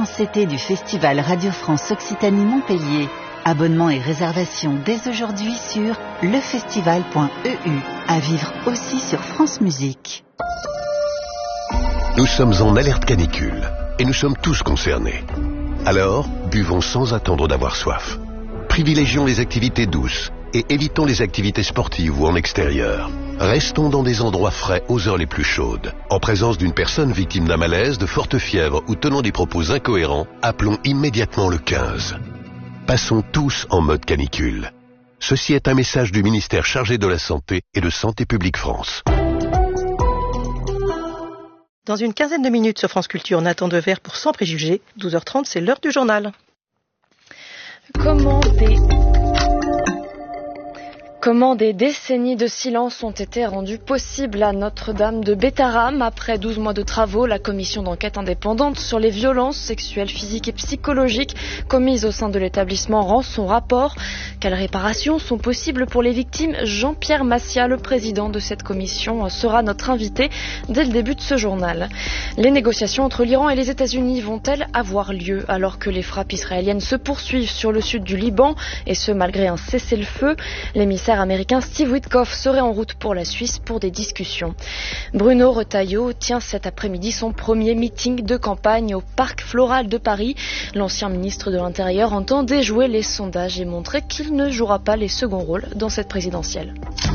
vacances été du Festival Radio France Occitanie Montpellier. Abonnement et réservation dès aujourd'hui sur lefestival.eu. À vivre aussi sur France Musique. Nous sommes en alerte canicule et nous sommes tous concernés. Alors, buvons sans attendre d'avoir soif. Privilégions les activités douces et évitons les activités sportives ou en extérieur. Restons dans des endroits frais aux heures les plus chaudes. En présence d'une personne victime d'un malaise, de forte fièvre ou tenant des propos incohérents, appelons immédiatement le 15. Passons tous en mode canicule. Ceci est un message du ministère chargé de la Santé et de Santé publique France. Dans une quinzaine de minutes sur France Culture, Nathan Dever pour Sans Préjugés. 12h30, c'est l'heure du journal. Comment des décennies de silence ont été rendues possibles à Notre-Dame de Bétharram. Après 12 mois de travaux, la commission d'enquête indépendante sur les violences sexuelles, physiques et psychologiques commises au sein de l'établissement rend son rapport. Quelles réparations sont possibles pour les victimes? Jean-Pierre Massia, le président de cette commission, sera notre invité dès le début de ce journal. Les négociations entre l'Iran et les États-Unis vont-elles avoir lieu alors que les frappes israéliennes se poursuivent sur le sud du Liban, et ce malgré un cessez-le-feu? L'émissaire américain Steve Witkoff serait en route pour la Suisse pour des discussions. Bruno Retailleau tient cet après-midi son premier meeting de campagne au Parc Floral de Paris. L'ancien ministre de l'Intérieur entend déjouer les sondages et montrer qu'il ne jouera pas les seconds rôles dans cette présidentielle.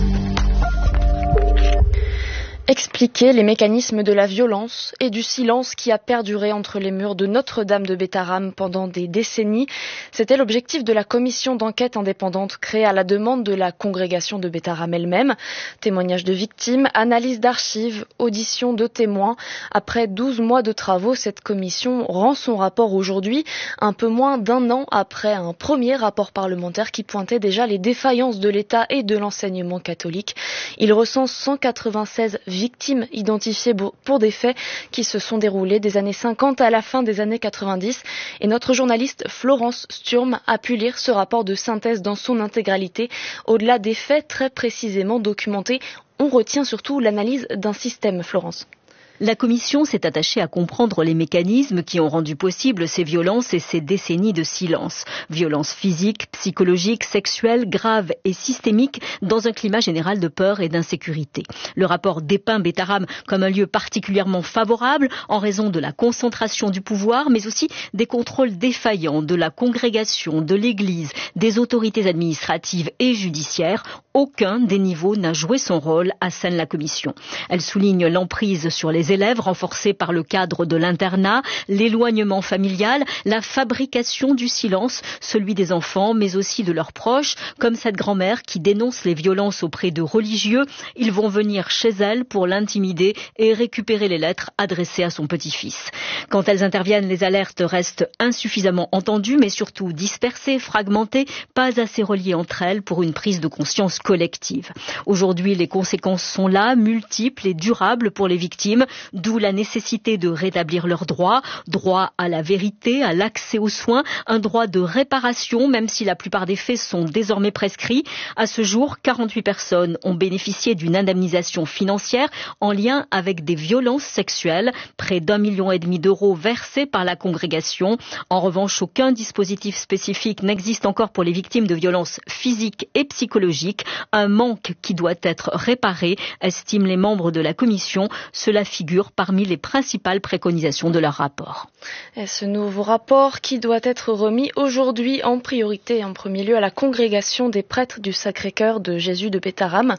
Expliquer les mécanismes de la violence et du silence qui a perduré entre les murs de Notre-Dame de Bétharram pendant des décennies. C'était l'objectif de la commission d'enquête indépendante créée à la demande de la congrégation de Bétharram elle-même. Témoignages de victimes, analyse d'archives, auditions de témoins. Après 12 mois de travaux, cette commission rend son rapport aujourd'hui, un peu moins d'un an après un premier rapport parlementaire qui pointait déjà les défaillances de l'État et de l'enseignement catholique. Il recense 196 victimes identifiées pour des faits qui se sont déroulés des années 50 à la fin des années 90. Et notre journaliste Florence Sturm a pu lire ce rapport de synthèse dans son intégralité. Au-delà des faits très précisément documentés, on retient surtout l'analyse d'un système, Florence. La commission s'est attachée à comprendre les mécanismes qui ont rendu possible ces violences et ces décennies de silence. Violences physiques, psychologiques, sexuelles, graves et systémiques dans un climat général de peur et d'insécurité. Le rapport dépeint Bétharram comme un lieu particulièrement favorable en raison de la concentration du pouvoir, mais aussi des contrôles défaillants de la congrégation, de l'Église, des autorités administratives et judiciaires. Aucun des niveaux n'a joué son rôle, assène la commission. Elle souligne l'emprise sur les élèves renforcés par le cadre de l'internat, l'éloignement familial, la fabrication du silence, celui des enfants, mais aussi de leurs proches, comme cette grand-mère qui dénonce les violences auprès de religieux. Ils vont venir chez elle pour l'intimider et récupérer les lettres adressées à son petit-fils. Quand elles interviennent, les alertes restent insuffisamment entendues, mais surtout dispersées, fragmentées, pas assez reliées entre elles pour une prise de conscience collective. Aujourd'hui, les conséquences sont là, multiples et durables pour les victimes. D'où la nécessité de rétablir leurs droits, droit à la vérité, à l'accès aux soins, un droit de réparation, même si la plupart des faits sont désormais prescrits. À ce jour, 48 personnes ont bénéficié d'une indemnisation financière en lien avec des violences sexuelles, près d'1,5 million d'euros versés par la congrégation. En revanche, aucun dispositif spécifique n'existe encore pour les victimes de violences physiques et psychologiques, un manque qui doit être réparé, estiment les membres de la commission. Cela figure parmi les principales préconisations de leur rapport. Et ce nouveau rapport qui doit être remis aujourd'hui en priorité, en premier lieu, à la congrégation des prêtres du Sacré-Cœur de Jésus de Bétharram.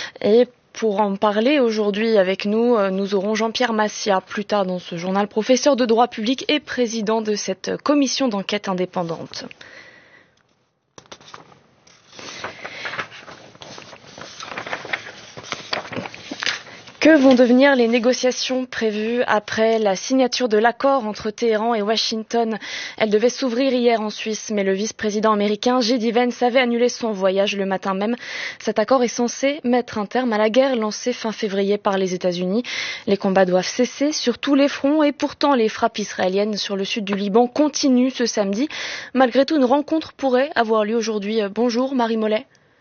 Et pour en parler aujourd'hui avec nous, nous aurons Jean-Pierre Massia, plus tard dans ce journal, professeur de droit public et président de cette commission d'enquête indépendante. Que vont devenir les négociations prévues après la signature de l'accord entre Téhéran et Washington? Elle devait s'ouvrir hier en Suisse, mais le vice-président américain J.D. Vance avait annulé son voyage le matin même. Cet accord est censé mettre un terme à la guerre lancée fin février par les États-Unis. Les combats doivent cesser sur tous les fronts et pourtant les frappes israéliennes sur le sud du Liban continuent ce samedi. Malgré tout, une rencontre pourrait avoir lieu aujourd'hui. Bonjour Marie Mollet.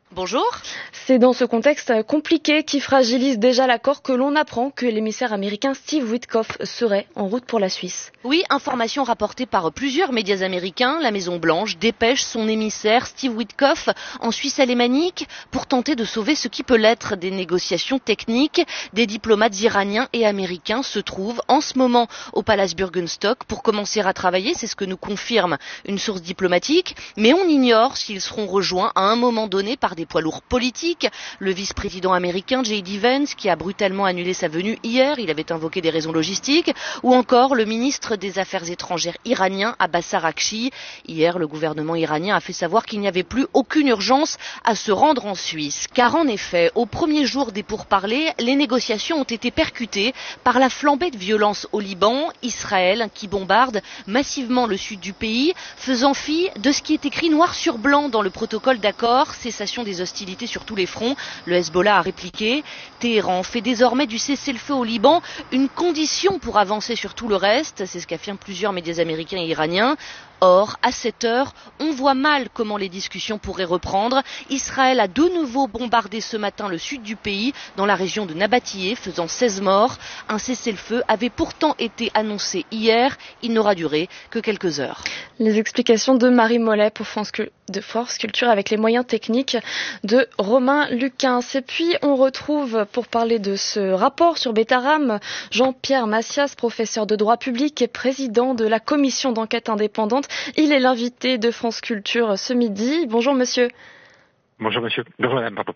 Bonjour. C'est dans ce contexte compliqué qui fragilise déjà l'accord que l'on apprend que l'émissaire américain Steve Witkoff serait en route pour la Suisse. Oui, information rapportée par plusieurs médias américains. La Maison-Blanche dépêche son émissaire Steve Witkoff en Suisse alémanique pour tenter de sauver ce qui peut l'être des négociations techniques. Des diplomates iraniens et américains se trouvent en ce moment au Palace Bürgenstock pour commencer à travailler. C'est ce que nous confirme une source diplomatique. Mais on ignore s'ils seront rejoints à un moment donné par des poids lourds politiques. Le vice-président américain J.D. Vance qui a brutalement annulé sa venue hier, il avait invoqué des raisons logistiques, ou encore le ministre des Affaires étrangères iranien Abbas Araghchi. Hier, le gouvernement iranien a fait savoir qu'il n'y avait plus aucune urgence à se rendre en Suisse. Car en effet, au premier jour des pourparlers, les négociations ont été percutées par la flambée de violence au Liban, Israël qui bombarde massivement le sud du pays, faisant fi de ce qui est écrit noir sur blanc dans le protocole d'accord, cessation des hostilités sur tous les fronts. Le Hezbollah a répliqué. Téhéran fait désormais du cessez-le-feu au Liban une condition pour avancer sur tout le reste. C'est ce qu'affirment plusieurs médias américains et iraniens. Or, à cette heure, on voit mal comment les discussions pourraient reprendre. Israël a de nouveau bombardé ce matin le sud du pays, dans la région de Nabatiyeh, faisant 16 morts. Un cessez-le-feu avait pourtant été annoncé hier. Il n'aura duré que quelques heures. Les explications de Marie Mollet pour France Culture avec les moyens techniques de Romain Luquin. Et puis, on retrouve, pour parler de ce rapport sur Betaram, Jean-Pierre Massias, professeur de droit public et président de la commission d'enquête indépendante. Il est l'invité de France Culture ce midi. Bonjour monsieur. Bonjour monsieur. Bonjour madame, pardon.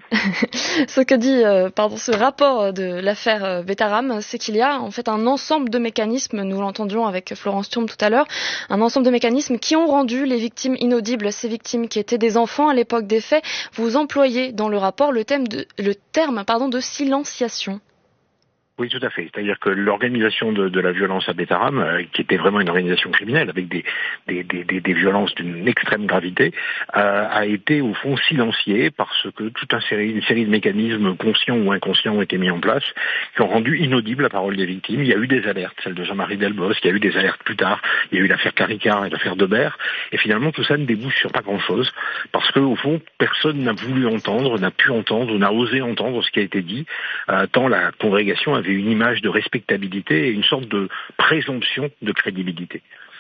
Ce que dit ce rapport de l'affaire Betaram, c'est qu'il y a en fait un ensemble de mécanismes, nous l'entendions avec Florence Thurm tout à l'heure, un ensemble de mécanismes qui ont rendu les victimes inaudibles, ces victimes qui étaient des enfants à l'époque des faits. Vous employez dans le rapport le terme de silenciation. Oui, tout à fait. C'est-à-dire que l'organisation de la violence à Betaram, qui était vraiment une organisation criminelle avec des violences d'une extrême gravité, a été au fond silenciée parce que une série de mécanismes conscients ou inconscients ont été mis en place qui ont rendu inaudible la parole des victimes. Il y a eu des alertes, celle de Jean-Marie Delbos, il y a eu des alertes plus tard, il y a eu l'affaire Caricart et l'affaire Debert, et finalement tout ça ne débouche sur pas grand-chose parce que au fond personne n'a voulu entendre, n'a pu entendre ou n'a osé entendre ce qui a été dit, tant la congrégation avait une image de respectabilité et une sorte de présomption de crédibilité.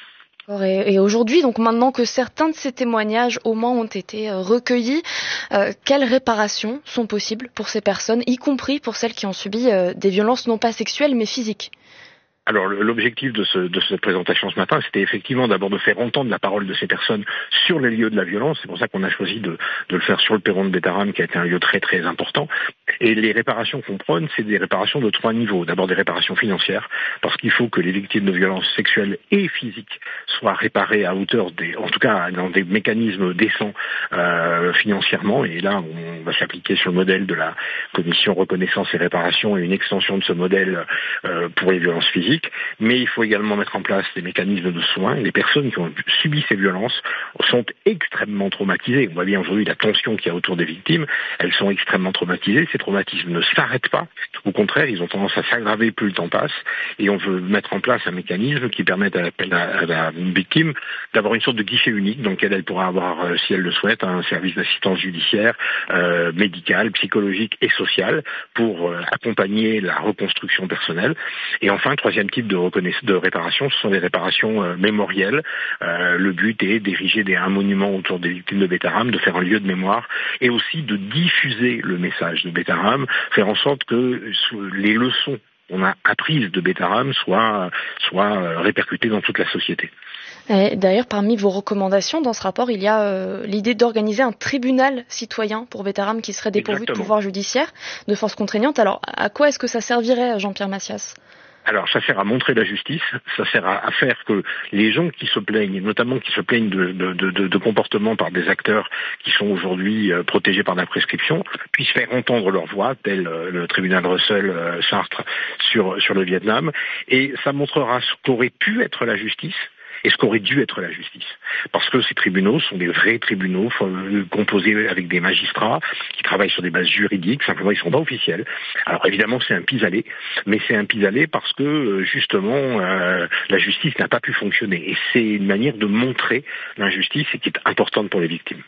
Et aujourd'hui, donc maintenant que certains de ces témoignages au moins ont été recueillis, quelles réparations sont possibles pour ces personnes, y compris pour celles qui ont subi des violences non pas sexuelles mais physiques ? Alors l'objectif de cette présentation ce matin, c'était effectivement d'abord de faire entendre la parole de ces personnes sur les lieux de la violence. C'est pour ça qu'on a choisi de le faire sur le perron de Betaram, qui a été un lieu très très important. Et les réparations qu'on prône, c'est des réparations de 3 niveaux. D'abord des réparations financières, parce qu'il faut que les victimes de violences sexuelles et physiques soient réparées à hauteur en tout cas dans des mécanismes décents financièrement. Et là, on va s'appliquer sur le modèle de la commission reconnaissance et réparation et une extension de ce modèle pour les violences physiques. Mais il faut également mettre en place des mécanismes de soins. Les personnes qui ont subi ces violences sont extrêmement traumatisées. On voit bien aujourd'hui la tension qu'il y a autour des victimes. Elles sont extrêmement traumatisées. Ces traumatismes ne s'arrêtent pas. Au contraire, ils ont tendance à s'aggraver plus le temps passe. Et on veut mettre en place un mécanisme qui permette à la victime d'avoir une sorte de guichet unique dans lequel elle pourra avoir, si elle le souhaite, un service d'assistance judiciaire, médicale, psychologique et sociale pour accompagner la reconstruction personnelle. Et enfin, troisième type de réparation, ce sont des réparations mémorielles. Le but est d'ériger un monument autour des victimes de Betaram, de faire un lieu de mémoire et aussi de diffuser le message de Betaram, faire en sorte que les leçons qu'on a apprises de Betaram soient répercutées dans toute la société. Et d'ailleurs, parmi vos recommandations dans ce rapport, il y a l'idée d'organiser un tribunal citoyen pour Betaram qui serait dépourvu de pouvoir judiciaire, de force contraignante. Alors, à quoi est-ce que ça servirait, Jean-Pierre Massias ? Alors, ça sert à montrer la justice, ça sert à faire que les gens qui se plaignent, notamment qui se plaignent de comportements par des acteurs qui sont aujourd'hui protégés par la prescription, puissent faire entendre leur voix, tel le tribunal Russell Chartres sur le Vietnam, et ça montrera ce qu'aurait pu être la justice et ce qu'aurait dû être la justice. Parce que ces tribunaux sont des vrais tribunaux composés avec des magistrats qui travaillent sur des bases juridiques, simplement ils ne sont pas officiels. Alors évidemment c'est un pis-aller, mais c'est un pis-aller parce que justement la justice n'a pas pu fonctionner. Et c'est une manière de montrer l'injustice et qui est importante pour les victimes.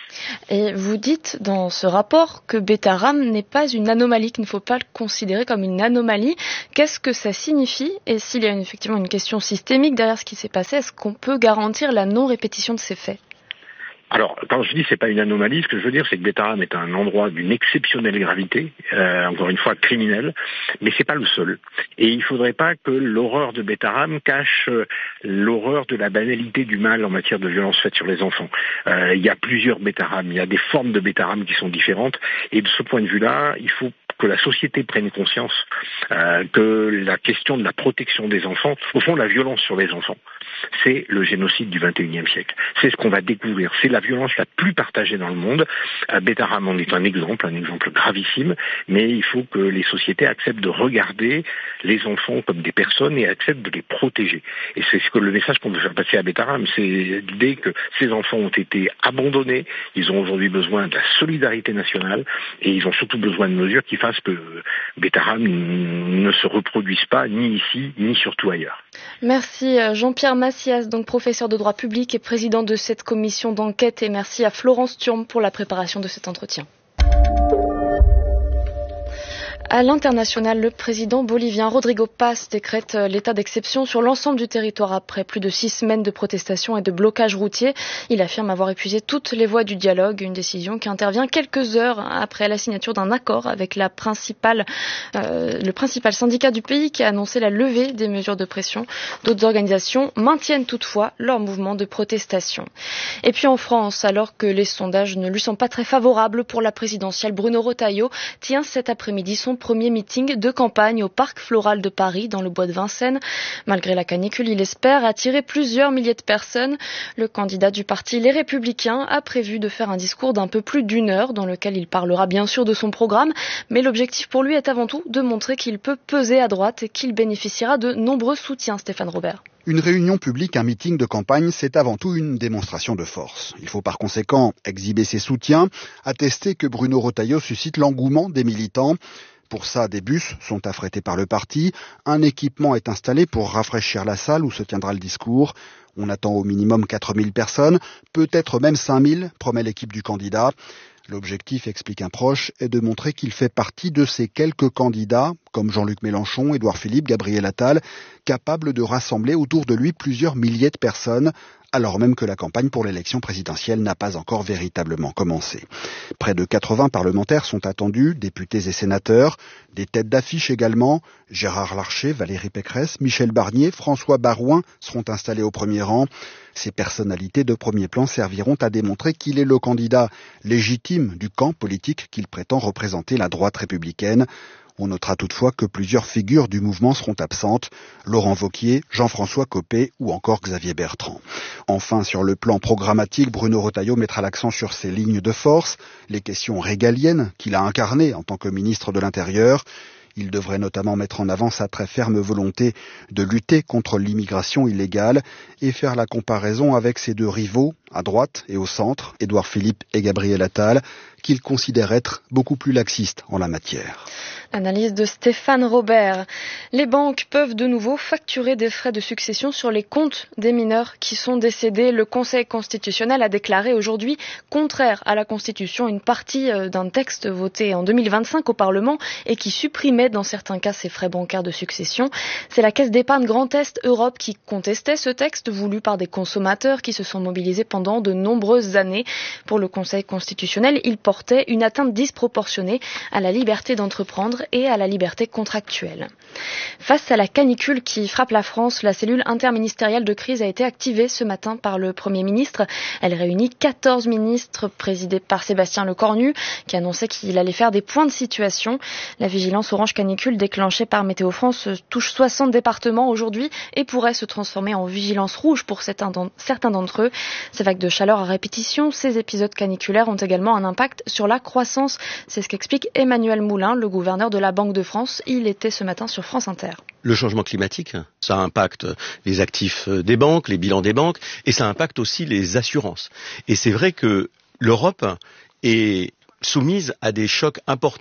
Et vous dites dans ce rapport que Betaram n'est pas une anomalie, qu'il ne faut pas le considérer comme une anomalie. Qu'est-ce que ça signifie? Et s'il y a effectivement une question systémique derrière ce qui s'est passé, est-ce qu'on peut garantir la non-répétition de ces faits? Alors, quand je dis c'est pas une anomalie, ce que je veux dire, c'est que Betaram est un endroit d'une exceptionnelle gravité, encore une fois criminelle, mais c'est pas le seul. Et il faudrait pas que l'horreur de Betaram cache l'horreur de la banalité du mal en matière de violence faite sur les enfants. Il y a plusieurs Betaram, il y a des formes de Betaram qui sont différentes, et de ce point de vue-là, il faut que la société prenne conscience que la question de la protection des enfants, au fond la violence sur les enfants, c'est le génocide du XXIe siècle. C'est ce qu'on va découvrir. C'est la violence la plus partagée dans le monde. Betaram en est un exemple gravissime, mais il faut que les sociétés acceptent de regarder les enfants comme des personnes et acceptent de les protéger. Et c'est ce que le message qu'on veut faire passer à Betaram, c'est l'idée que ces enfants ont été abandonnés, ils ont aujourd'hui besoin de la solidarité nationale et ils ont surtout besoin de mesures qui fassent que Betaram ne se reproduise pas ni ici, ni surtout ailleurs. Merci Jean-Pierre Massias, donc professeur de droit public et président de cette commission d'enquête, et merci à Florence Thurm pour la préparation de cet entretien. À l'international, le président bolivien Rodrigo Paz décrète l'état d'exception sur l'ensemble du territoire après plus de 6 semaines de protestations et de blocages routiers. Il affirme avoir épuisé toutes les voies du dialogue, une décision qui intervient quelques heures après la signature d'un accord avec le principal syndicat du pays qui a annoncé la levée des mesures de pression. D'autres organisations maintiennent toutefois leur mouvement de protestation. Et puis en France, alors que les sondages ne lui sont pas très favorables pour la présidentielle, Bruno Retailleau tient cet après-midi son premier meeting de campagne au Parc Floral de Paris, dans le bois de Vincennes. Malgré la canicule, il espère attirer plusieurs milliers de personnes. Le candidat du parti Les Républicains a prévu de faire un discours d'un peu plus d'1 heure, dans lequel il parlera bien sûr de son programme, mais l'objectif pour lui est avant tout de montrer qu'il peut peser à droite et qu'il bénéficiera de nombreux soutiens. Stéphane Robert. Une réunion publique, un meeting de campagne, c'est avant tout une démonstration de force. Il faut par conséquent exhiber ses soutiens, attester que Bruno Retailleau suscite l'engouement des militants. Pour ça, des bus sont affrétés par le parti. Un équipement est installé pour rafraîchir la salle où se tiendra le discours. On attend au minimum 4000 personnes, peut-être même 5000, promet l'équipe du candidat. L'objectif, explique un proche, est de montrer qu'il fait partie de ces quelques candidats, comme Jean-Luc Mélenchon, Édouard Philippe, Gabriel Attal, capables de rassembler autour de lui plusieurs milliers de personnes, alors même que la campagne pour l'élection présidentielle n'a pas encore véritablement commencé. Près de 80 parlementaires sont attendus, députés et sénateurs, des têtes d'affiche également. Gérard Larcher, Valérie Pécresse, Michel Barnier, François Barouin seront installés au premier rang. Ces personnalités de premier plan serviront à démontrer qu'il est le candidat légitime du camp politique qu'il prétend représenter, la droite républicaine. On notera toutefois que plusieurs figures du mouvement seront absentes, Laurent Wauquiez, Jean-François Copé ou encore Xavier Bertrand. Enfin, sur le plan programmatique, Bruno Retailleau mettra l'accent sur ses lignes de force, les questions régaliennes qu'il a incarnées en tant que ministre de l'Intérieur. Il devrait notamment mettre en avant sa très ferme volonté de lutter contre l'immigration illégale et faire la comparaison avec ses 2 rivaux, à droite et au centre, Édouard Philippe et Gabriel Attal, qu'il considère être beaucoup plus laxistes en la matière. Analyse de Stéphane Robert. Les banques peuvent de nouveau facturer des frais de succession sur les comptes des mineurs qui sont décédés. Le Conseil constitutionnel a déclaré aujourd'hui, contraire à la Constitution, une partie d'un texte voté en 2025 au Parlement et qui supprimait dans certains cas ces frais bancaires de succession. C'est la Caisse d'épargne Grand Est Europe qui contestait ce texte voulu par des consommateurs qui se sont mobilisés pendant de nombreuses années. Pour le Conseil constitutionnel, il portait une atteinte disproportionnée à la liberté d'entreprendre et à la liberté contractuelle. Face à la canicule qui frappe la France, la cellule interministérielle de crise a été activée ce matin par le Premier ministre. Elle réunit 14 ministres présidés par Sébastien Lecornu qui annonçait qu'il allait faire des points de situation. La vigilance orange canicule déclenchée par Météo France touche 60 départements aujourd'hui et pourrait se transformer en vigilance rouge pour certains d'entre eux. Ces vagues de chaleur à répétition, ces épisodes caniculaires ont également un impact sur la croissance. C'est ce qu'explique Emmanuel Moulin, le gouverneur de la Banque de France. Il était ce matin sur France Inter. Le changement climatique, ça impacte les actifs des banques, les bilans des banques, et ça impacte aussi les assurances. Et c'est vrai que l'Europe est soumise à des chocs importants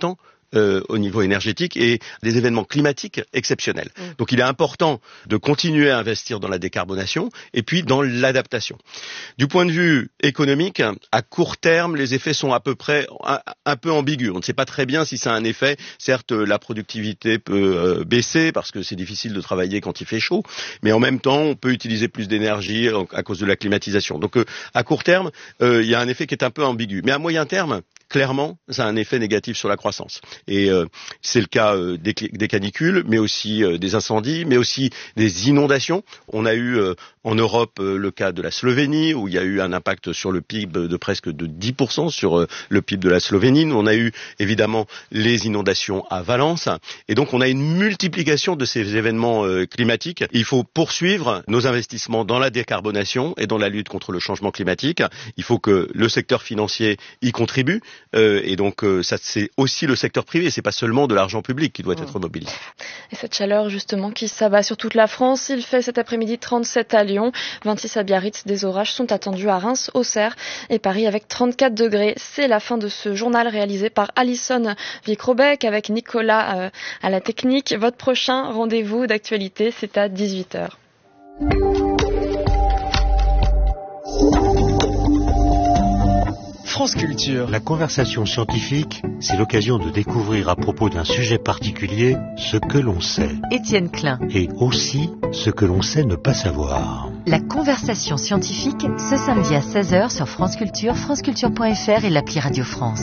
au niveau énergétique et des événements climatiques exceptionnels. Donc il est important de continuer à investir dans la décarbonation et puis dans l'adaptation. Du point de vue économique, à court terme, les effets sont à peu près un peu ambigus. On ne sait pas très bien si ça a un effet. Certes, la productivité peut baisser parce que c'est difficile de travailler quand il fait chaud, mais en même temps, on peut utiliser plus d'énergie à cause de la climatisation. Donc à court terme, il y a un effet qui est un peu ambigu. Mais à moyen terme, clairement, ça a un effet négatif sur la croissance. Et c'est le cas des canicules, mais aussi des incendies, mais aussi des inondations. On a eu en Europe le cas de la Slovénie, où il y a eu un impact sur le PIB de presque de 10% sur le PIB de la Slovénie. On a eu évidemment les inondations à Valence. Et donc on a une multiplication de ces événements climatiques. Il faut poursuivre nos investissements dans la décarbonation et dans la lutte contre le changement climatique. Il faut que le secteur financier y contribue. Et donc ça c'est aussi le secteur privé, c'est pas seulement de l'argent public qui doit être mobilisé. Et cette chaleur justement qui s'abat sur toute la France, il fait cet après-midi 37 à Lyon, 26 à Biarritz, des orages sont attendus à Reims, Auxerre et Paris avec 34 degrés. C'est la fin de ce journal réalisé par Alison Vic-Robec avec Nicolas à la technique. Votre prochain rendez-vous d'actualité, c'est à 18h. France Culture. La conversation scientifique, c'est l'occasion de découvrir à propos d'un sujet particulier ce que l'on sait. Étienne Klein. Et aussi ce que l'on sait ne pas savoir. La conversation scientifique, ce samedi à 16h sur France Culture, franceculture.fr et l'appli Radio France.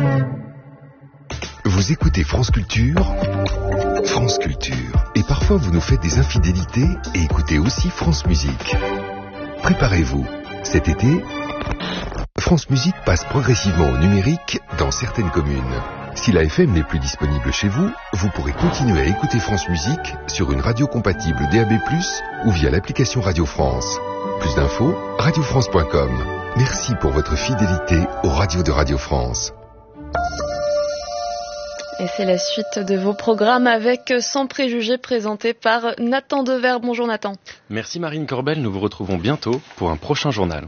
Vous écoutez France Culture, France Culture. Et parfois vous nous faites des infidélités et écoutez aussi France Musique. Préparez-vous. Cet été, France Musique passe progressivement au numérique dans certaines communes. Si la FM n'est plus disponible chez vous, vous pourrez continuer à écouter France Musique sur une radio compatible DAB+, ou via l'application Radio France. Plus d'infos, radiofrance.com. Merci pour votre fidélité aux radios de Radio France. Et c'est la suite de vos programmes avec Sans Préjugés présenté par Nathan Dever. Bonjour Nathan. Merci Marine Corbel, nous vous retrouvons bientôt pour un prochain journal.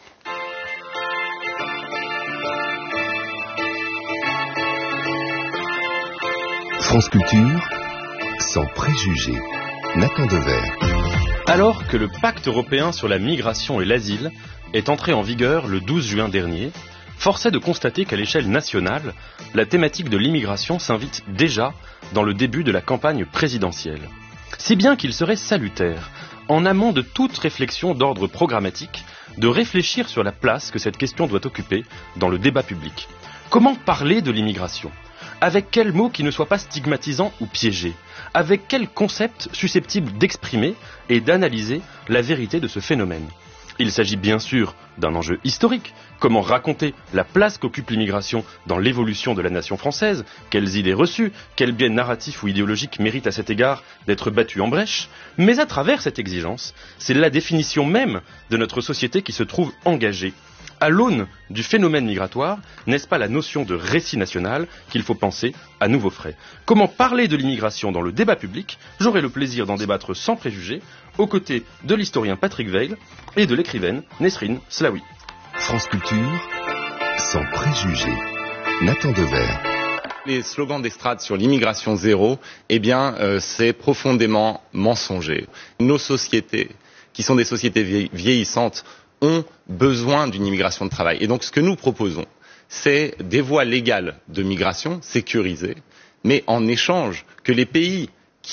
France Culture, Sans Préjugés, Nathan Dever. Alors que le pacte européen sur la migration et l'asile est entré en vigueur le 12 juin dernier, force est de constater qu'à l'échelle nationale, la thématique de l'immigration s'invite déjà dans le début de la campagne présidentielle. Si bien qu'il serait salutaire, en amont de toute réflexion d'ordre programmatique, de réfléchir sur la place que cette question doit occuper dans le débat public. Comment parler de l'immigration ? Avec quels mots qui ne soient pas stigmatisants ou piégés ? Avec quels concepts susceptibles d'exprimer et d'analyser la vérité de ce phénomène ? Il s'agit bien sûr d'un enjeu historique. Comment raconter la place qu'occupe l'immigration dans l'évolution de la nation française ? Quelles idées reçues ? Quels biais narratifs ou idéologiques méritent à cet égard d'être battus en brèche ? Mais à travers cette exigence, c'est la définition même de notre société qui se trouve engagée. À l'aune du phénomène migratoire, n'est-ce pas la notion de récit national qu'il faut penser à nouveau frais ? Comment parler de l'immigration dans le débat public ? J'aurai le plaisir d'en débattre sans préjugés, aux côtés de l'historien Patrick Veil et de l'écrivaine Nesrine Slaoui. France Culture, Sans Préjugés, Nathan Dever. Les slogans d'estrade sur l'immigration zéro, c'est profondément mensonger. Nos sociétés, qui sont des sociétés vieillissantes, ont besoin d'une immigration de travail. Et donc ce que nous proposons, c'est des voies légales de migration sécurisées, mais en échange que les pays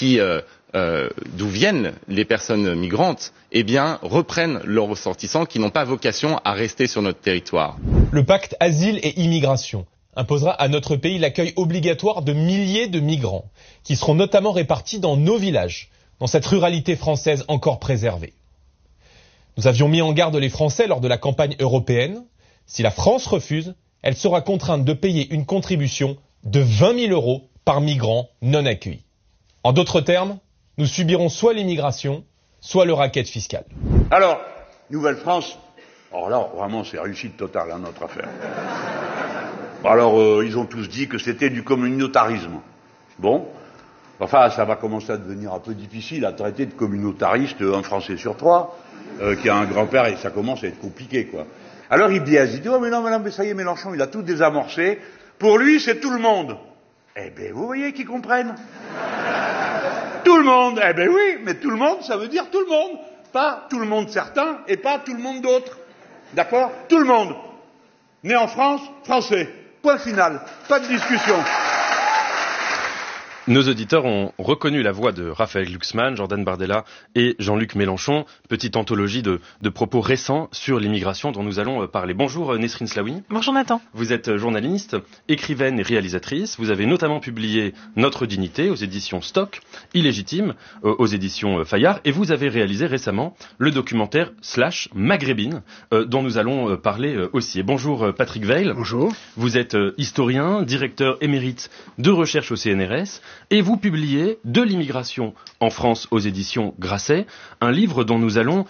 d'où viennent les personnes migrantes, reprennent leurs ressortissants qui n'ont pas vocation à rester sur notre territoire. Le pacte asile et immigration imposera à notre pays l'accueil obligatoire de milliers de migrants, qui seront notamment répartis dans nos villages, dans cette ruralité française encore préservée. Nous avions mis en garde les Français lors de la campagne européenne. Si la France refuse, elle sera contrainte de payer une contribution de 20 000 € par migrant non accueilli. En d'autres termes, nous subirons soit l'immigration, soit le racket fiscal. Alors, Nouvelle-France, alors là, vraiment, c'est réussite totale, notre affaire. Alors, ils ont tous dit que c'était du communautarisme. Bon, enfin, ça va commencer à devenir un peu difficile à traiter de communautariste un Français sur trois, qui a un grand-père, et ça commence à être compliqué, quoi. Alors il biaise, il dit « Oh mais non, mais ça y est, Mélenchon, il a tout désamorcé. Pour lui, c'est tout le monde. » Eh bien, vous voyez qu'ils comprennent. Tout le monde, eh bien oui, mais tout le monde, ça veut dire tout le monde. Pas tout le monde certains et pas tout le monde d'autres. D'accord ? Tout le monde. Né en France, français. Point final. Pas de discussion. Nos auditeurs ont reconnu la voix de Raphaël Glucksmann, Jordan Bardella et Jean-Luc Mélenchon. Petite anthologie de propos récents sur l'immigration dont nous allons parler. Bonjour Nesrine Slaoui. Bonjour Nathan. Vous êtes journaliste, écrivaine et réalisatrice. Vous avez notamment publié Notre dignité aux éditions Stock, Illégitime aux éditions Fayard. Et vous avez réalisé récemment le documentaire / Maghrébine dont nous allons parler aussi. Et bonjour Patrick Veil. Bonjour. Vous êtes historien, directeur émérite de recherche au CNRS. Et vous publiez De l'immigration en France aux éditions Grasset, un livre dont nous allons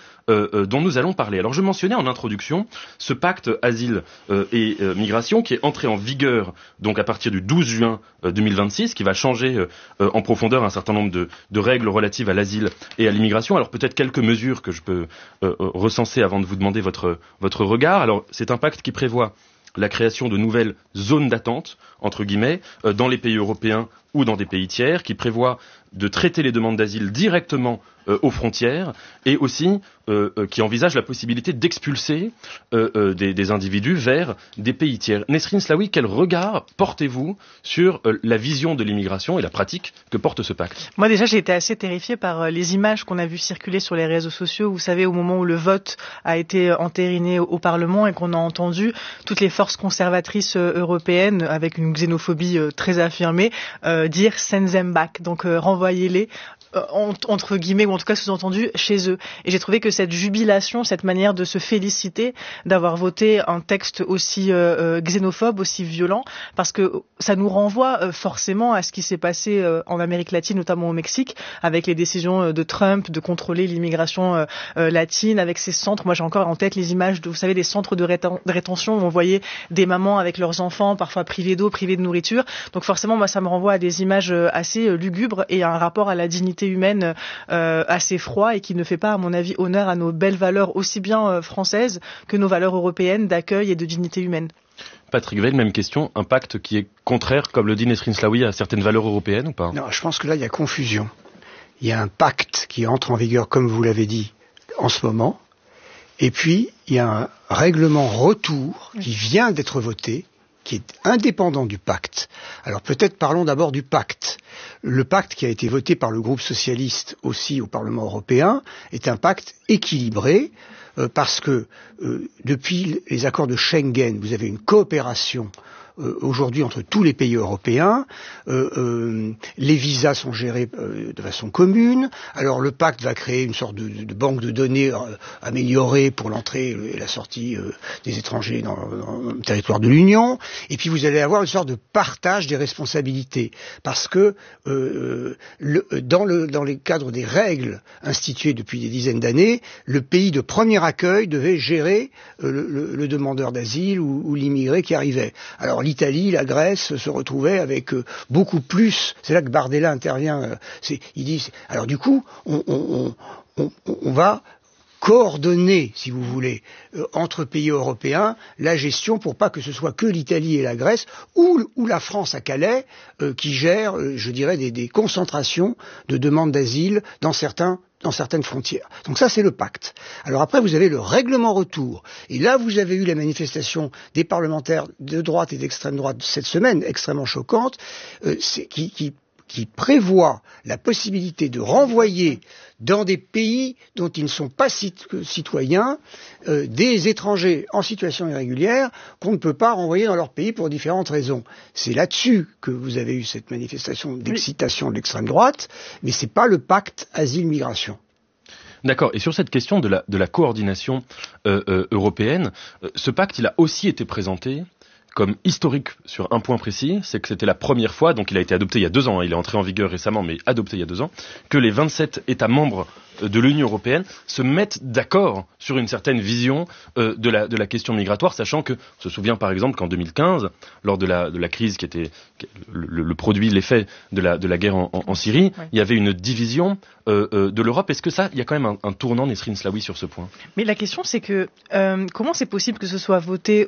parler. Alors je mentionnais en introduction ce pacte asile et migration qui est entré en vigueur donc à partir du 12 juin 2026, qui va changer en profondeur un certain nombre de règles relatives à l'asile et à l'immigration. Alors peut-être quelques mesures que je peux recenser avant de vous demander votre regard. Alors c'est un pacte qui prévoit la création de nouvelles zones d'attente, entre guillemets, dans les pays européens ou dans des pays tiers, qui prévoit de traiter les demandes d'asile directement aux frontières, et aussi qui envisage la possibilité d'expulser des individus vers des pays tiers. Nesrine Slaoui, quel regard portez-vous sur la vision de l'immigration et la pratique que porte ce pacte ? Moi déjà, j'ai été assez terrifiée par les images qu'on a vues circuler sur les réseaux sociaux. Vous savez, au moment où le vote a été entériné au Parlement et qu'on a entendu toutes les forces conservatrices européennes, avec une xénophobie très affirmée, dire « send them back », donc renvoyez-les, entre guillemets, ou en tout cas sous-entendu, chez eux. Et j'ai trouvé que cette jubilation, cette manière de se féliciter d'avoir voté un texte aussi xénophobe, aussi violent, parce que ça nous renvoie forcément à ce qui s'est passé en Amérique latine, notamment au Mexique, avec les décisions de Trump de contrôler l'immigration latine, avec ces centres. Moi, j'ai encore en tête les images de, vous savez, des centres de rétention où on voyait des mamans avec leurs enfants, parfois privés d'eau, privés de nourriture. Donc forcément, moi, ça me renvoie à des images assez lugubres et à un rapport à la dignité humaine assez froid et qui ne fait pas, à mon avis, honneur à nos belles valeurs aussi bien françaises que nos valeurs européennes d'accueil et de dignité humaine. Patrick Veil, même question, un pacte qui est contraire, comme le dit Nesrine Slaoui, à certaines valeurs européennes ou pas ? Non, je pense que là, il y a confusion. Il y a un pacte qui entre en vigueur, comme vous l'avez dit, en ce moment, et puis il y a un règlement retour qui vient d'être voté, qui est indépendant du pacte. Alors peut-être parlons d'abord du pacte. Le pacte qui a été voté par le groupe socialiste aussi au Parlement européen est un pacte équilibré parce que depuis les accords de Schengen, vous avez une coopération aujourd'hui entre tous les pays européens, les visas sont gérés de façon commune, alors le pacte va créer une sorte de banque de données améliorée pour l'entrée et la sortie des étrangers dans le territoire de l'Union, et puis vous allez avoir une sorte de partage des responsabilités, parce que dans les cadres des règles instituées depuis des dizaines d'années, le pays de premier accueil devait gérer le demandeur d'asile ou l'immigré qui arrivait. Alors l'Italie, la Grèce se retrouvaient avec beaucoup plus. C'est là que Bardella intervient. Il dit. Alors du coup, on va coordonner, si vous voulez, entre pays européens, la gestion pour pas que ce soit que l'Italie et la Grèce ou la France à Calais qui gèrent, je dirais, des concentrations de demandes d'asile dans certaines frontières. Donc ça, c'est le pacte. Alors après, vous avez le règlement retour. Et là, vous avez eu la manifestation des parlementaires de droite et d'extrême droite cette semaine, extrêmement choquante, qui prévoit la possibilité de renvoyer dans des pays dont ils ne sont pas citoyens des étrangers en situation irrégulière qu'on ne peut pas renvoyer dans leur pays pour différentes raisons. C'est là-dessus que vous avez eu cette manifestation d'excitation de l'extrême droite, mais c'est pas le pacte asile-migration. D'accord. Et sur cette question de la coordination européenne, ce pacte, il a aussi été présenté comme historique sur un point précis, c'est que c'était la première fois, donc il a été adopté il y a 2 ans, il est entré en vigueur récemment, mais adopté il y a 2 ans, que les 27 États membres de l'Union européenne se mettent d'accord sur une certaine vision de la question migratoire, sachant que, on se souvient par exemple qu'en 2015, lors de la crise qui était le produit, l'effet de la guerre en Syrie, il y avait une division de l'Europe. Est-ce que ça, il y a quand même un tournant, Nesrine Slaoui, sur ce point ? Mais la question c'est que comment c'est possible que ce soit voté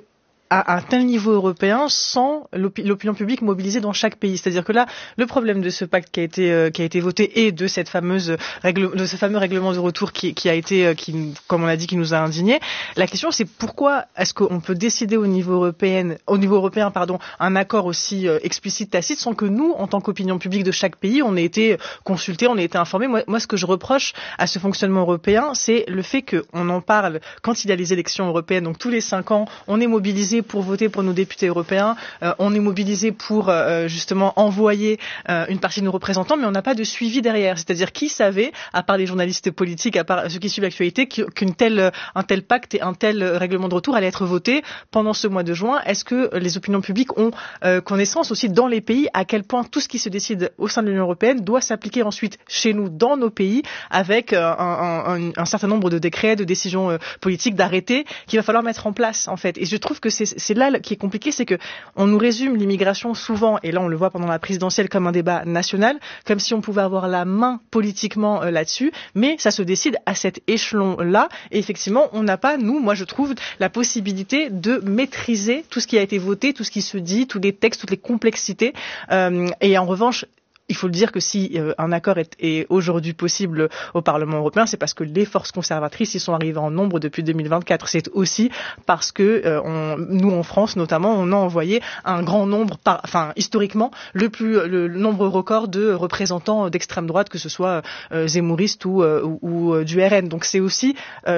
à un tel niveau européen sans l'opinion publique mobilisée dans chaque pays. C'est-à-dire que là, le problème de ce pacte qui a été voté et de ce fameux règlement de retour qui a été, comme on l'a dit, qui nous a indignés. La question, c'est pourquoi est-ce qu'on peut décider au niveau européen, un accord aussi explicite, tacite, sans que nous, en tant qu'opinion publique de chaque pays, on ait été consultés, on ait été informés. Moi, ce que je reproche à ce fonctionnement européen, c'est le fait qu'on en parle quand il y a les élections européennes. Donc tous les 5 ans, on est mobilisé pour voter pour nos députés européens, on est mobilisé pour justement envoyer une partie de nos représentants, mais on n'a pas de suivi derrière. C'est-à-dire qui savait, à part les journalistes politiques, à part ceux qui suivent l'actualité, un tel pacte et un tel règlement de retour allait être voté pendant ce mois de juin. Est-ce que les opinions publiques ont connaissance aussi dans les pays à quel point tout ce qui se décide au sein de l'Union européenne doit s'appliquer ensuite chez nous, dans nos pays, avec un certain nombre de décrets, de décisions politiques, d'arrêtés qu'il va falloir mettre en place, en fait. Et je trouve que c'est là qui est compliqué, c'est que on nous résume l'immigration souvent, et là on le voit pendant la présidentielle, comme un débat national, comme si on pouvait avoir la main politiquement là-dessus, mais ça se décide à cet échelon-là, et effectivement on n'a pas, moi je trouve, la possibilité de maîtriser tout ce qui a été voté, tout ce qui se dit, tous les textes, toutes les complexités, et en revanche, il faut le dire que si un accord est aujourd'hui possible au Parlement européen, c'est parce que les forces conservatrices y sont arrivées en nombre depuis 2024. C'est aussi parce que nous, en France notamment, on a envoyé un grand nombre, historiquement, le nombre record de représentants d'extrême droite, que ce soit zémouristes ou du RN. Donc c'est aussi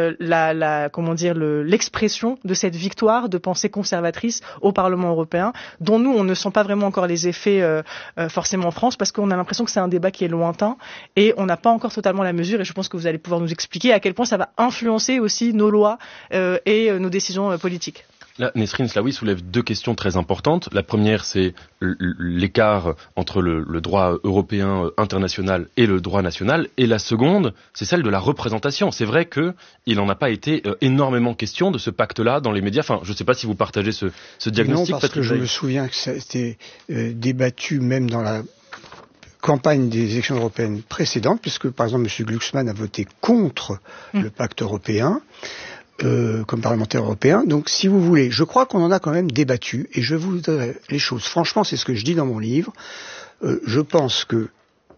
l'expression de cette victoire de pensée conservatrice au Parlement européen, dont nous, on ne sent pas vraiment encore les effets forcément en France, parce qu'on a l'impression que c'est un débat qui est lointain et on n'a pas encore totalement la mesure, et je pense que vous allez pouvoir nous expliquer à quel point ça va influencer aussi nos lois et nos décisions politiques. Là, Nesrine Slaoui soulève 2 questions très importantes. La première, c'est l'écart entre le droit européen international et le droit national. Et la seconde, c'est celle de la représentation. C'est vrai qu'il n'en a pas été énormément question de ce pacte-là dans les médias. Enfin, je ne sais pas si vous partagez ce diagnostic. Non, parce que je me souviens que ça a été débattu même dans la campagne des élections européennes précédentes, puisque par exemple M. Glucksmann a voté contre le pacte européen comme parlementaire européen. Donc si vous voulez, je crois qu'on en a quand même débattu, et je vous dirai les choses. Franchement, c'est ce que je dis dans mon livre. Je pense que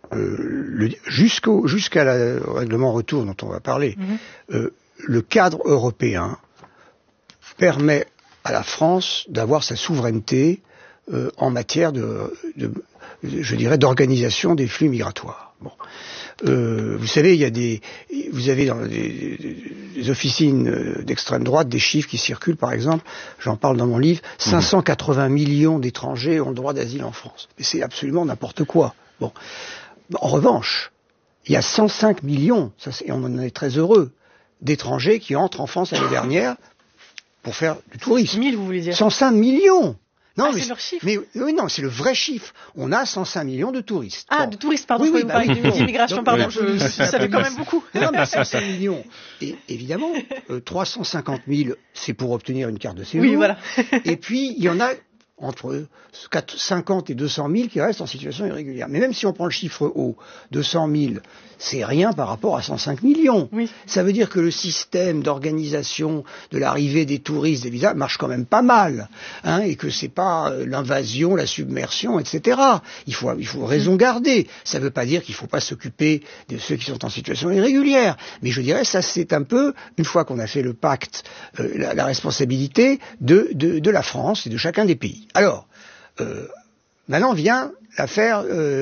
jusqu'à le règlement retour dont on va parler, le cadre européen permet à la France d'avoir sa souveraineté en matière je dirais, d'organisation des flux migratoires. Bon. Vous savez, vous avez dans des officines d'extrême droite des chiffres qui circulent, par exemple, j'en parle dans mon livre, 580 millions d'étrangers ont le droit d'asile en France. Mais c'est absolument n'importe quoi. Bon. En revanche, il y a 105 millions, et on en est très heureux, d'étrangers qui entrent en France l'année dernière pour faire du tourisme. 1000, vous voulez dire? 105 millions. Non, c'est leur chiffre. Mais oui, non, c'est le vrai chiffre. On a 105 millions de touristes. Ah, de touristes, pardon. Oui, d'immigration, pardon. Ça fait quand même beaucoup. Non, mais 105 millions. Et évidemment, 350 000, c'est pour obtenir une carte de séjour. Oui, voilà. Et puis, il y en a entre 50 et 200 000 qui restent en situation irrégulière. Mais même si on prend le chiffre haut, 200 000, c'est rien par rapport à 105 millions. Oui. Ça veut dire que le système d'organisation de l'arrivée des touristes, des visas, marche quand même pas mal, hein, et que c'est pas l'invasion, la submersion, etc. Il faut raison garder. Ça veut pas dire qu'il faut pas s'occuper de ceux qui sont en situation irrégulière. Mais je dirais, ça c'est un peu, une fois qu'on a fait le pacte, la responsabilité de la France et de chacun des pays. Alors, maintenant vient l'affaire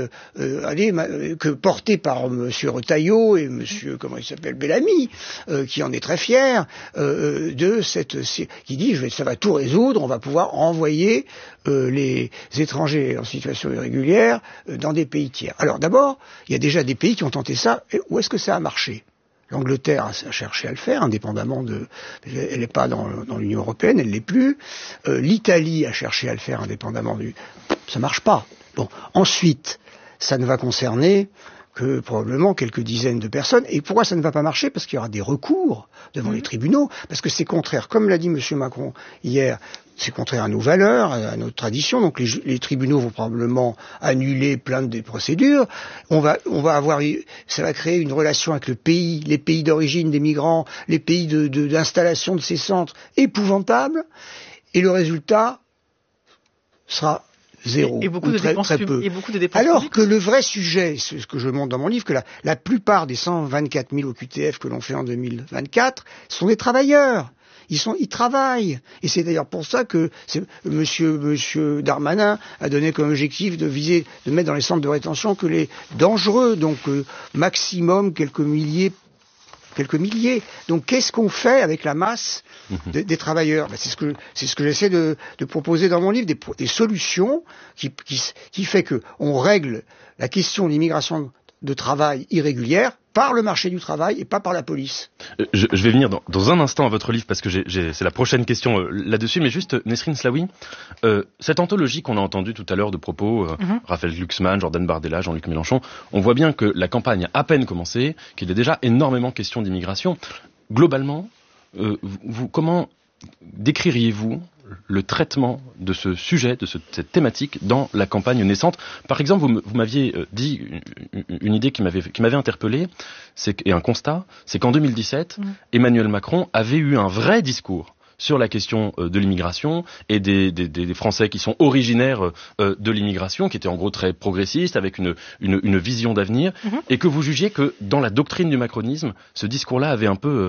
portée par M. Retailleau et M. Bellamy, qui en est très fier, qui dit ça va tout résoudre, on va pouvoir envoyer les étrangers en situation irrégulière dans des pays tiers. Alors d'abord, il y a déjà des pays qui ont tenté ça, et où est-ce que ça a marché ? L'Angleterre a cherché à le faire, indépendamment elle n'est pas dans l'Union européenne, elle l'est plus. L'Italie a cherché à le faire indépendamment ça marche pas. Bon. Ensuite, ça ne va concerner que probablement quelques dizaines de personnes. Et pourquoi ça ne va pas marcher ? Parce qu'il y aura des recours devant les tribunaux, parce que c'est contraire, comme l'a dit M. Macron hier, c'est contraire à nos valeurs, à notre tradition. Donc les tribunaux vont probablement annuler plein de procédures. Ça va créer une relation avec les pays d'origine des migrants, les pays d'installation de ces centres épouvantables. et le résultat sera zéro, et beaucoup ou de très, dépenses très peu. Et beaucoup de dépenses Alors publiques. que le vrai sujet, c'est ce que je montre dans mon livre, que la plupart des 124 000 OQTF que l'on fait en 2024 sont des travailleurs. Ils travaillent. Et c'est d'ailleurs pour ça que monsieur Darmanin a donné comme objectif de mettre dans les centres de rétention que les dangereux, donc maximum quelques milliers. Donc qu'est-ce qu'on fait avec la masse des travailleurs? C'est ce que j'essaie de proposer dans mon livre, des solutions qui fait que on règle la question de l'immigration de travail irrégulière par le marché du travail et pas par la police. Je vais venir dans un instant à votre livre parce que c'est la prochaine question là-dessus, mais juste Nesrine Slaoui, cette anthologie qu'on a entendue tout à l'heure de propos, Raphaël Glucksmann, Jordan Bardella, Jean-Luc Mélenchon, on voit bien que la campagne a à peine commencé, qu'il y a déjà énormément question d'immigration. Globalement, comment décririez-vous le traitement de ce sujet, de cette thématique dans la campagne naissante? Par exemple, vous m'aviez dit une idée qui m'avait interpellé, et un constat, c'est qu'en 2017, Emmanuel Macron avait eu un vrai discours sur la question de l'immigration et des Français qui sont originaires de l'immigration, qui étaient en gros très progressistes, avec une vision d'avenir, et que vous jugiez que dans la doctrine du macronisme, ce discours-là avait un peu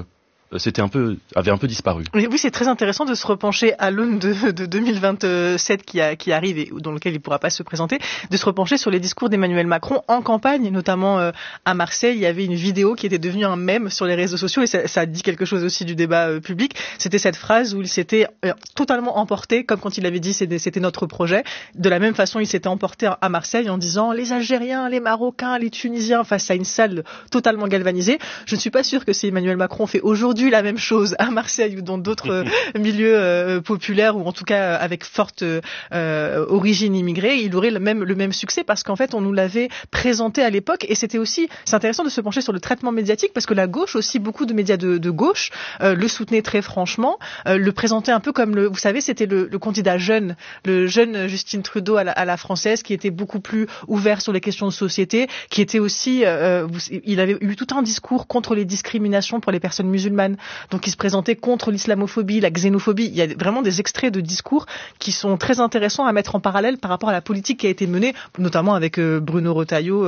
disparu. Oui, c'est très intéressant de se repencher à l'aune de 2027 qui arrive et dans lequel il ne pourra pas se présenter, de se repencher sur les discours d'Emmanuel Macron en campagne, notamment à Marseille. Il y avait une vidéo qui était devenue un mème sur les réseaux sociaux et ça dit quelque chose aussi du débat public. C'était cette phrase où il s'était totalement emporté, comme quand il avait dit c'était notre projet. De la même façon, il s'était emporté à Marseille en disant les Algériens, les Marocains, les Tunisiens face à une salle totalement galvanisée. Je ne suis pas sûre que si Emmanuel Macron fait aujourd'hui la même chose à Marseille ou dans d'autres milieux populaires ou en tout cas avec forte origine immigrée, il aurait le même succès parce qu'en fait on nous l'avait présenté à l'époque et c'est intéressant de se pencher sur le traitement médiatique parce que la gauche aussi, beaucoup de médias de gauche le soutenaient très franchement, le présentaient un peu comme vous savez c'était le candidat jeune, le jeune Justin Trudeau à la française qui était beaucoup plus ouvert sur les questions de société, qui était aussi il avait eu tout un discours contre les discriminations pour les personnes musulmanes. Donc il se présentait contre l'islamophobie, la xénophobie. Il y a vraiment des extraits de discours qui sont très intéressants à mettre en parallèle par rapport à la politique qui a été menée, notamment avec Bruno Retailleau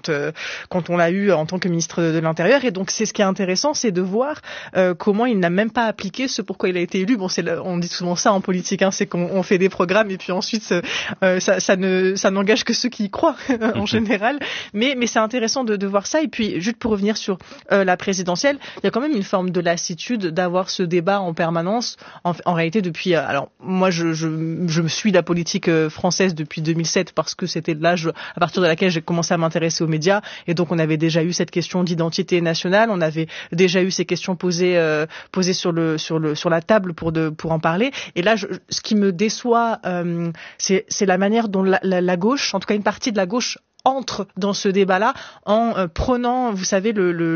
quand on l'a eu en tant que ministre de l'Intérieur. Et donc c'est ce qui est intéressant, c'est de voir comment il n'a même pas appliqué ce pourquoi il a été élu. Bon, on dit souvent ça en politique, c'est qu'on fait des programmes et puis ensuite ça n'engage que ceux qui y croient en général. Mais c'est intéressant de voir ça. Et puis juste pour revenir sur la présidentielle, il y a quand même une forme de lassitude d'avoir ce débat en permanence. En réalité, depuis... alors, moi, je me suis la politique française depuis 2007 parce que c'était l'âge à partir de laquelle j'ai commencé à m'intéresser aux médias. Et donc, on avait déjà eu cette question d'identité nationale. On avait déjà eu ces questions posées sur la table pour en parler. Et là, ce qui me déçoit, c'est la manière dont la gauche, en tout cas une partie de la gauche, entre dans ce débat-là en prenant, vous savez,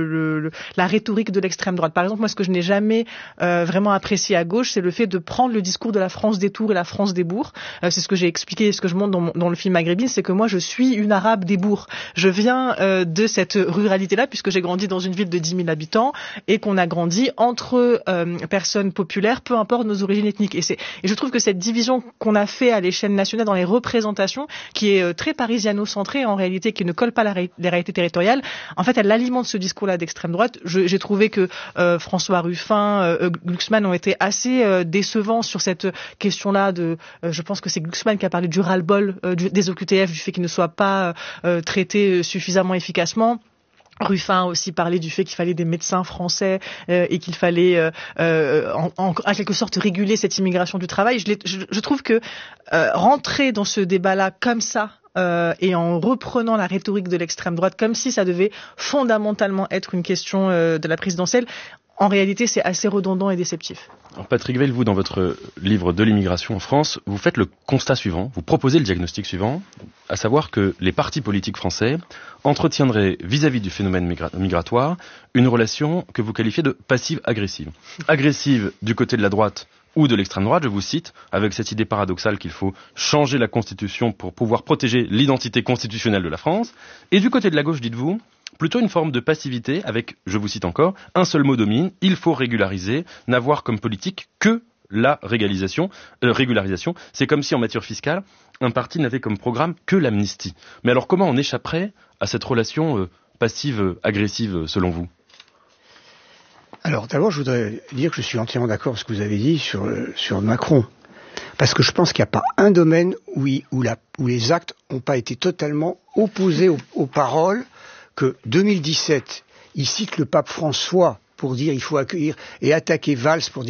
la rhétorique de l'extrême droite. Par exemple, moi, ce que je n'ai jamais vraiment apprécié à gauche, c'est le fait de prendre le discours de la France des tours et la France des bourgs. C'est ce que j'ai expliqué, ce que je montre dans le film Maghrébine, c'est que moi, je suis une arabe des bourgs. Je viens de cette ruralité-là, puisque j'ai grandi dans une ville de 10 000 habitants et qu'on a grandi entre personnes populaires, peu importe nos origines ethniques. Et je trouve que cette division qu'on a fait à l'échelle nationale dans les représentations, qui est très parisiano-centrée, en réalité, qui ne colle pas les réalités territoriales, en fait, elle alimente ce discours-là d'extrême droite. J'ai trouvé que François Ruffin, Glucksmann ont été assez décevants sur cette question-là je pense que c'est Glucksmann qui a parlé du ras-le-bol des OQTF, du fait qu'ils ne soient pas traités suffisamment efficacement. Ruffin a aussi parlé du fait qu'il fallait des médecins français et qu'il fallait en quelque sorte réguler cette immigration du travail. Je trouve que rentrer dans ce débat-là comme ça, et en reprenant la rhétorique de l'extrême droite comme si ça devait fondamentalement être une question de la présidentielle, en réalité c'est assez redondant et déceptif. Alors Patrick Weil, vous dans votre livre de l'immigration en France, vous faites le constat suivant, vous proposez le diagnostic suivant, à savoir que les partis politiques français entretiendraient vis-à-vis du phénomène migratoire une relation que vous qualifiez de passive-agressive. Agressive du côté de la droite ou de l'extrême droite, je vous cite, avec cette idée paradoxale qu'il faut changer la Constitution pour pouvoir protéger l'identité constitutionnelle de la France, et du côté de la gauche, dites-vous, plutôt une forme de passivité avec, je vous cite encore, un seul mot domine, il faut régulariser, n'avoir comme politique que la régularisation. C'est comme si en matière fiscale, un parti n'avait comme programme que l'amnistie. Mais alors comment on échapperait à cette relation passive-agressive selon vous ? Alors d'abord, je voudrais dire que je suis entièrement d'accord avec ce que vous avez dit sur Macron. Parce que je pense qu'il n'y a pas un domaine où les actes n'ont pas été totalement opposés aux paroles que 2017, il cite le pape François pour dire il faut accueillir et attaquer Valls pour dire